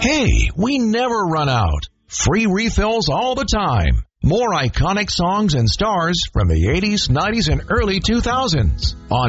Hey, we never run out. Free refills all the time. More iconic songs and stars from the 80s, 90s, and early 2000s. On